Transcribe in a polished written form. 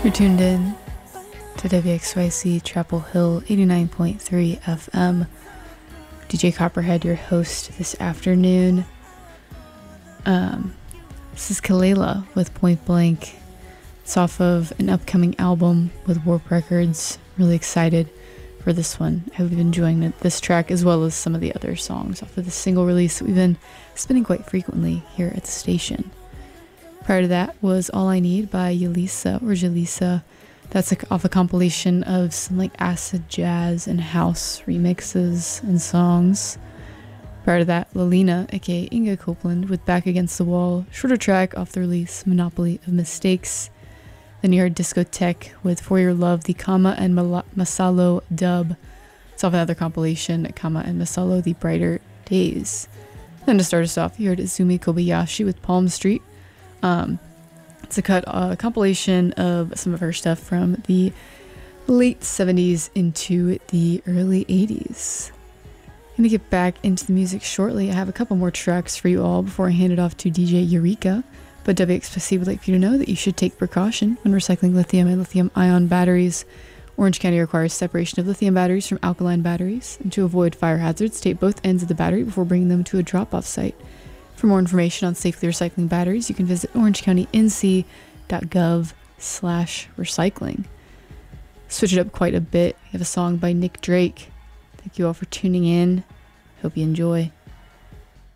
You're tuned in to WXYC Chapel Hill 89.3 FM. DJ Copperhead, your host this afternoon. This is Kalela with Point Blank. It's off of an upcoming album with Warp Records. Really excited for this one. I've been enjoying this track as well as some of the other songs off of the single release that we've been spinning quite frequently here at the station. Prior to that was All I Need by Yelisa or Jalisa. That's off a compilation of some like acid jazz and house remixes and songs. Prior to that, Lalina, aka Inga Copeland, with Back Against the Wall, shorter track off the release Monopoly of Mistakes. Then you heard Discotheque with For Your Love, the Kama and Masalo dub. It's off another compilation, Kama and Masalo, The Brighter Days. Then to start us off, you heard Izumi Kobayashi with Palm Street. It's a compilation of some of her stuff from the late 70s into the early 80s. I'm going to get back into the music shortly. I have a couple more tracks for you all before I hand it off to DJ Eureka. But WXPC would like for you to know that you should take precaution when recycling lithium and lithium-ion batteries. Orange County requires separation of lithium batteries from alkaline batteries, and to avoid fire hazards, tape both ends of the battery before bringing them to a drop-off site. For more information on safely recycling batteries, you can visit orangecounty.nc.gov/recycling. Switch it up quite a bit. We have a song by Nick Drake. Thank you all for tuning in. Hope you enjoy.